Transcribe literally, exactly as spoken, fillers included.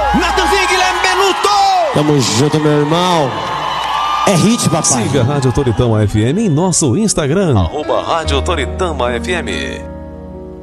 Natanzinho Guilherme Beluto. Tamo junto, meu irmão. É hit, papai. Siga a Rádio Toritama F M em nosso Instagram, arroba Rádio Toritama F M.